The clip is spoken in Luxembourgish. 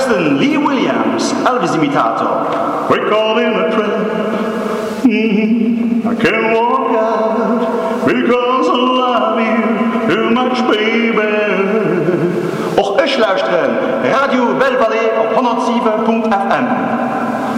besten Lee Williams, Elvis-Imitator. We're caught in a trap. I can't walk out because I love you too much, baby. Och ich luisteren Radio Belle Vallée op 107.fm.